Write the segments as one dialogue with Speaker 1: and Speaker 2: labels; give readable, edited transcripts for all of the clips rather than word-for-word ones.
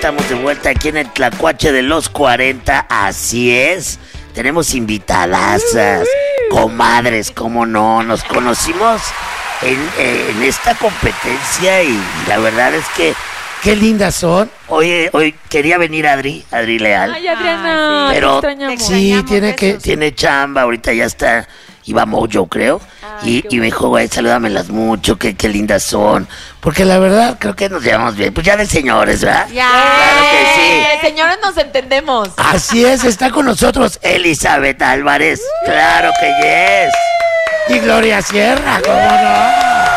Speaker 1: estamos de vuelta aquí en el Tlacuache de los 40. Así es. Tenemos invitadasas, comadres, cómo no. Nos conocimos en esta competencia y la verdad es que qué lindas son. Hoy quería venir Adri Leal.
Speaker 2: Ay, Adriana,
Speaker 1: pero
Speaker 2: sí,
Speaker 1: tiene chamba, ahorita ya está. Iba Mojo, creo. Y me dijo, güey, salúdamelas mucho, qué lindas son. Porque la verdad, creo que nos llevamos bien. Pues ya de señores, ¿verdad?
Speaker 2: Ya.
Speaker 1: Claro que sí.
Speaker 2: De señores nos entendemos.
Speaker 1: Así es, está con nosotros Elizabeth Álvarez. Claro que yes. Y Gloria Sierra, ¿cómo no?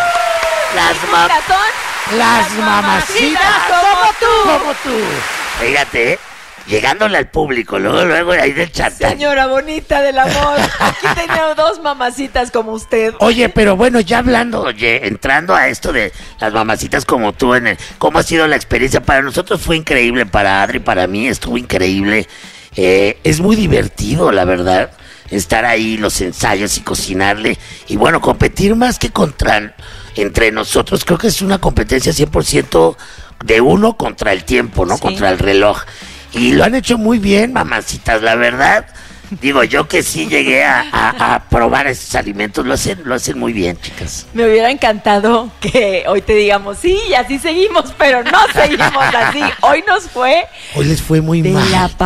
Speaker 1: Las mamacitas como tú. Fíjate, llegándole al público, luego ahí del chat.
Speaker 2: Señora bonita del amor, aquí tengo dos mamacitas como usted.
Speaker 1: Oye, pero bueno, ya hablando, entrando a esto de las mamacitas como tú, ¿cómo ha sido la experiencia? Para nosotros fue increíble, para Adri, para mí estuvo increíble. Es muy divertido, la verdad, estar ahí, los ensayos y cocinarle. Y bueno, competir más que entre nosotros, creo que es una competencia 100% de uno contra el tiempo, ¿no? Sí. Contra el reloj. Y lo han hecho muy bien, mamacitas, la verdad. Digo, yo que sí llegué a probar esos alimentos, lo hacen muy bien, chicas.
Speaker 2: Me hubiera encantado que hoy te digamos, sí, y así seguimos, pero no seguimos así. Hoy les fue muy mal.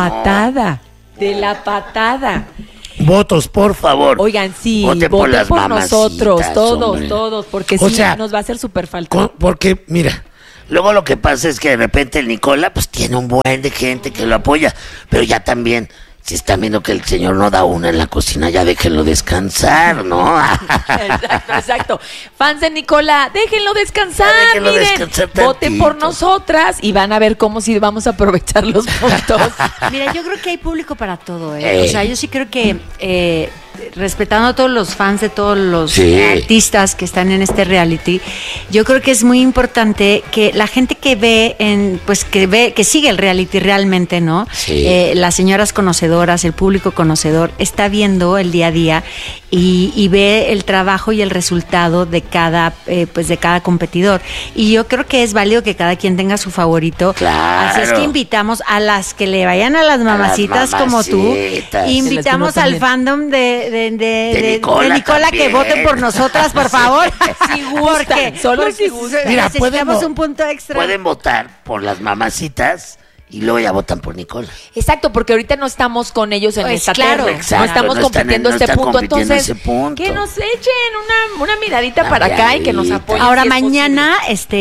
Speaker 2: De la patada.
Speaker 1: Votos, por favor.
Speaker 2: Oigan, sí,
Speaker 1: voten por
Speaker 2: nosotros,
Speaker 1: hombre.
Speaker 2: todos, porque sí, nos va a hacer súper falta.
Speaker 1: Porque, mira, luego lo que pasa es que de repente el Nicola, pues tiene un buen de gente que lo apoya, pero ya también, si están viendo que el señor no da una en la cocina, ya déjenlo descansar, ¿no?
Speaker 2: Exacto. Fans de Nicola, déjenlo descansar, voten por nosotras y van a ver cómo sí vamos a aprovechar los puntos.
Speaker 3: Mira, yo creo que hay público para todo, O sea, yo sí creo que respetando a todos los fans de todos los artistas que están en este reality, yo creo que es muy importante que la gente que ve que sigue el reality realmente, ¿no? Sí. Las señoras conocedoras, el público conocedor está viendo el día a día y ve el trabajo y el resultado de cada competidor. Y yo creo que es válido que cada quien tenga su favorito.
Speaker 1: Claro.
Speaker 3: Así es que invitamos a las que le vayan a las mamacitas como tú. Invitamos al fandom de Nicola que voten por nosotras, por favor.
Speaker 2: Si gustan, solo si gustan.
Speaker 1: Mira,
Speaker 3: necesitamos un punto extra.
Speaker 1: Pueden votar por las mamacitas y luego ya votan por Nicola.
Speaker 2: Exacto, porque ahorita no estamos con ellos en esta
Speaker 3: claro.
Speaker 2: Exacto, no estamos compitiendo punto. Entonces, que nos echen una miradita para acá y que nos apoyen.
Speaker 3: Ahora, mañana,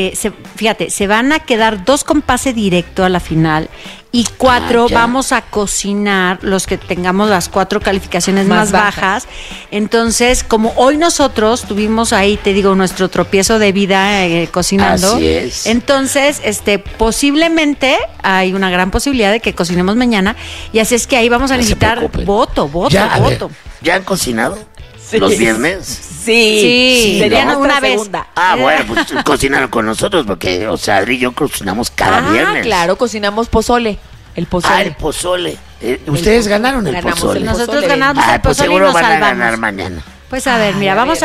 Speaker 3: se van a quedar 2 con pase directo a la final. Y 4 vamos a cocinar los que tengamos las 4 calificaciones más bajas. Entonces, como hoy nosotros tuvimos ahí, te digo, nuestro tropiezo de vida cocinando.
Speaker 1: Así es.
Speaker 3: Entonces, posiblemente hay una gran posibilidad de que cocinemos mañana. Y así es que ahí vamos a necesitar voto.
Speaker 1: ¿Ya han cocinado?
Speaker 2: Sí.
Speaker 1: ¿Los viernes?
Speaker 2: Sí,
Speaker 3: sería una vez.
Speaker 2: Segunda.
Speaker 1: Bueno, pues cocinaron con nosotros porque, Adri y yo cocinamos cada viernes.
Speaker 2: Claro, cocinamos pozole. El pozole.
Speaker 1: El pozole. Ustedes ganaron el pozole.
Speaker 3: Nosotros ganamos el pozole
Speaker 1: pues seguro
Speaker 3: y nos
Speaker 1: van
Speaker 3: salvamos.
Speaker 1: a ganar mañana.
Speaker 3: Pues a ver, mira, vamos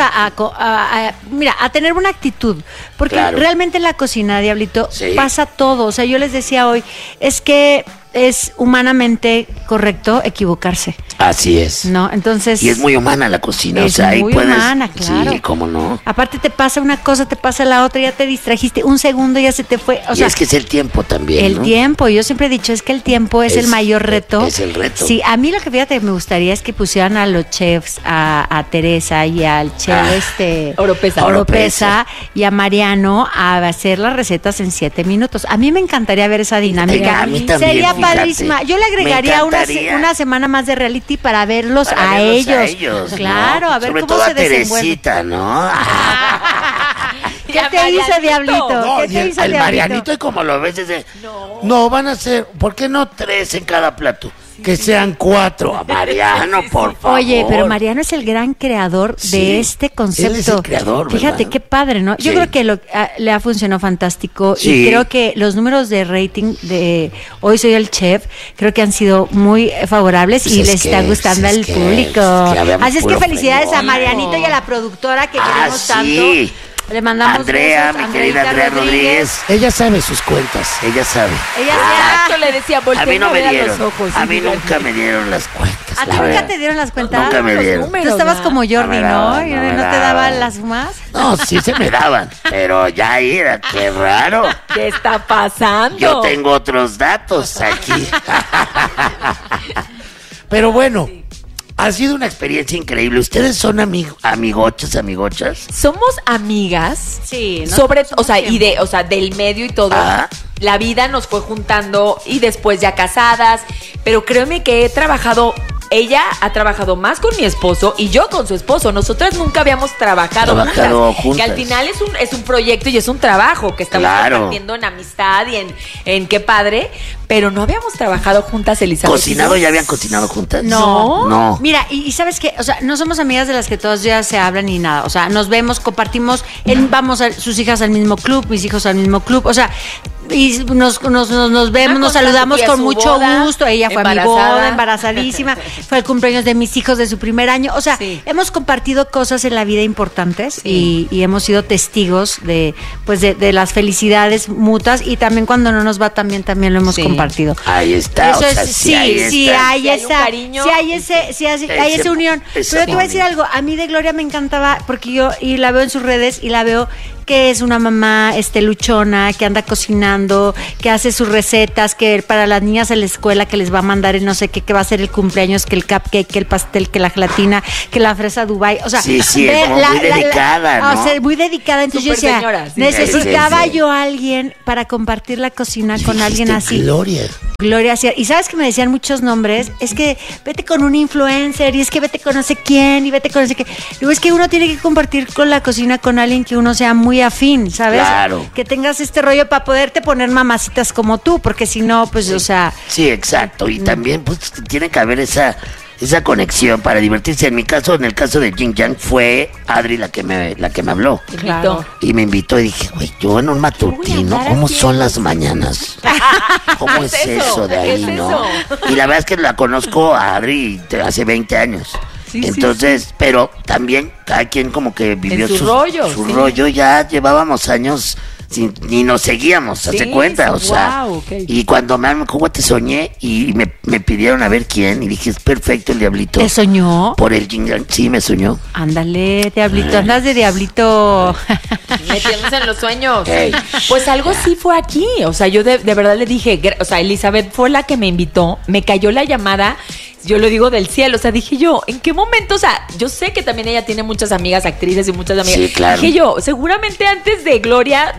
Speaker 3: a tener una actitud, porque realmente en la cocina, Diablito, pasa todo. O sea, yo les decía hoy, es que es humanamente correcto equivocarse.
Speaker 1: Así es.
Speaker 3: ¿No? Entonces.
Speaker 1: Y es muy humana la cocina,
Speaker 3: es muy humana, claro.
Speaker 1: Sí, cómo no.
Speaker 3: Aparte te pasa una cosa, te pasa la otra, ya te distrajiste, un segundo ya se te fue.
Speaker 1: Y es que es el tiempo también.
Speaker 3: El tiempo, yo siempre he dicho, es que el tiempo es el mayor reto.
Speaker 1: Es el reto.
Speaker 3: Sí, a mí lo que fíjate me gustaría es que pusieran a los chefs, a Teresa y al chef Oropesa y a Mariano a hacer las recetas en 7 minutos. A mí me encantaría ver esa dinámica.
Speaker 1: A mí también,
Speaker 3: sería padrísima. Yo le agregaría una semana más de reality para verlos a ellos. Claro,
Speaker 1: ¿no?
Speaker 3: a ver
Speaker 1: sobre
Speaker 3: cómo
Speaker 1: todo
Speaker 3: se
Speaker 1: a Teresita, ¿no?
Speaker 3: ¿Qué te hizo, Diablito?
Speaker 1: No,
Speaker 3: ¿Qué te hizo,
Speaker 1: el
Speaker 3: Diablito?
Speaker 1: Marianito, y como lo ves desde... No, van a ser... ¿Por qué no 3 en cada plato? Que sean 4. A Mariano, por favor.
Speaker 3: Oye, pero Mariano es el gran creador de este concepto.
Speaker 1: Él es el creador, ¿verdad?
Speaker 3: Fíjate, qué padre, ¿no? Yo creo que le ha funcionado fantástico y creo que los números de rating de Hoy Soy el Chef creo que han sido muy favorables y les está gustando al público. Así es que felicidades a Marianito y a la productora que queremos tanto. Le mandamos
Speaker 1: Andrea, mi querida Andrea Rodríguez. Ella sabe sus cuentas, ella sabe.
Speaker 2: Exacto, le decía,
Speaker 1: a mí no me dieron,
Speaker 2: los ojos,
Speaker 1: a mí nunca me dieron las cuentas.
Speaker 3: ¿A ti nunca te dieron las cuentas?
Speaker 1: Nunca me dieron.
Speaker 3: Tú estabas como Jordi, ¿no? ¿No te daban las sumas?
Speaker 1: No, sí se me daban, pero ya era, qué raro.
Speaker 2: ¿Qué está pasando?
Speaker 1: Yo tengo otros datos aquí. Pero bueno, ha sido una experiencia increíble. ¿Ustedes son amigochas?
Speaker 2: Somos amigas.
Speaker 3: Sí, ¿no?
Speaker 2: Del medio y todo.
Speaker 1: Ah.
Speaker 2: La vida nos fue juntando y después ya casadas. Pero créeme que ella ha trabajado más con mi esposo y yo con su esposo. Nosotras nunca habíamos trabajado juntas. Que al final es un proyecto y es un trabajo que estamos compartiendo en amistad y en qué padre. Pero no habíamos trabajado juntas, Elizabeth.
Speaker 1: ¿Ya habían cocinado juntas?
Speaker 3: No. Mira, y ¿sabes qué? O sea, no somos amigas de las que todos ya se hablan ni nada. O sea, nos vemos, compartimos, sus hijas al mismo club, mis hijos al mismo club. O sea, y nos vemos, nos saludamos con mucho gusto. Ella fue a mi boda, embarazadísima. Fue el cumpleaños de mis hijos de su primer año. O sea, hemos compartido cosas en la vida importantes y hemos sido testigos de las felicidades mutuas, y también cuando no nos va tan bien también lo hemos compartido.
Speaker 1: Ahí está.
Speaker 3: Eso hay esa unión. Pero te voy a decir algo, a mí de Gloria me encantaba porque yo la veo en sus redes y la veo que es una mamá luchona, que anda cocinando, que hace sus recetas, que para las niñas en la escuela que les va a mandar el no sé qué, que va a ser el cumpleaños, que el cupcake, que el pastel, que la gelatina, que la fresa Dubai. O sea,
Speaker 1: es muy dedicada, ¿no?
Speaker 3: O sea, muy dedicada. Entonces yo decía, necesitaba yo a alguien para compartir la cocina con alguien así. Gloria. Y sabes que me decían muchos nombres, es que vete con un influencer, y es que vete con no sé quién, y vete con no sé qué. Luego es que uno tiene que compartir con la cocina con alguien que uno sea muy afín, ¿sabes?
Speaker 1: Claro.
Speaker 3: Que tengas este rollo para poderte poner mamacitas como tú, porque si no, pues, o sea...
Speaker 1: Sí, exacto. Y también, pues, tiene que haber esa conexión para divertirse. En el caso de Jin Yang, fue Adri la que me habló.
Speaker 2: Claro.
Speaker 1: Y me invitó y dije, güey, yo en un matutino, ¿cómo son las mañanas? ¿Cómo es eso de ahí, no? Y la verdad es que la conozco a Adri hace 20 años. Entonces, pero también cada quien como que vivió su rollo, ya llevábamos años ni nos seguíamos, hazte cuenta, o sea, y cuando ¿cómo te soñé? Y me pidieron a ver quién, y dije, es perfecto el diablito.
Speaker 3: ¿Te soñó?
Speaker 1: Por el Jin, sí, me soñó.
Speaker 3: Ándale, diablito, andas de diablito.
Speaker 2: Metiéndose en los sueños. Pues algo sí fue aquí, o sea, yo de verdad le dije, o sea, Elizabeth fue la que me invitó, me cayó la llamada, yo lo digo del cielo, o sea, dije yo, ¿en qué momento? O sea, yo sé que también ella tiene muchas amigas actrices y muchas amigas.
Speaker 1: Sí, claro.
Speaker 2: Dije yo, seguramente antes de Gloria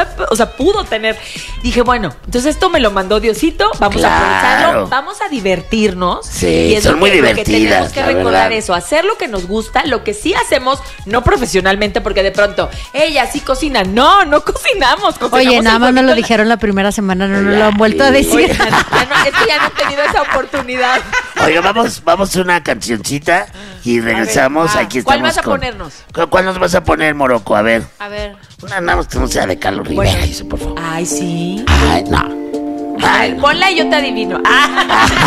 Speaker 2: pudo tener. Dije, bueno, entonces esto me lo mandó Diosito, vamos a aprovecharlo, vamos a divertirnos.
Speaker 1: Sí,
Speaker 2: y es
Speaker 1: son muy divertidas.
Speaker 2: Lo que tenemos que recordar eso, hacer lo que nos gusta, lo que sí hacemos, no profesionalmente, porque de pronto, ella sí cocina. No cocinamos.
Speaker 3: Oye, nada más nos lo dijeron la primera semana, no nos lo han vuelto a decir.
Speaker 2: Oye, es que ya no he tenido esa oportunidad.
Speaker 1: Oiga, vamos a una cancioncita y regresamos. Aquí estamos.
Speaker 2: ¿Cuál vas a ponernos?
Speaker 1: ¿Cuál nos vas a poner, Morocco? A ver.
Speaker 2: Una
Speaker 1: nada más que no sea de Carlos Rivera, eso, por favor.
Speaker 2: Ay, sí.
Speaker 1: Ay, no.
Speaker 2: Ponla y yo te adivino.